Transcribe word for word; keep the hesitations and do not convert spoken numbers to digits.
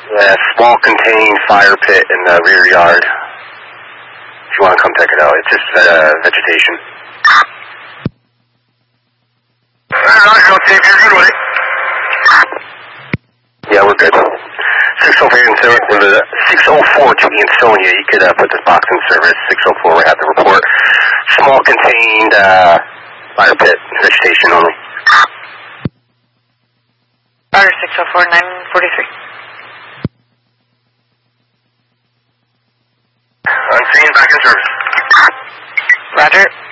Yeah, small contained fire pit in the rear yard. If you want to come check it out, it's just uh, vegetation. Yeah, we're good. six oh four to Ansonia, you could uh, put this box in service. six oh four, we have the report. Small contained uh, fire pit, vegetation only. Roger, six oh four, nine forty-three. Unseen, back in service. Roger.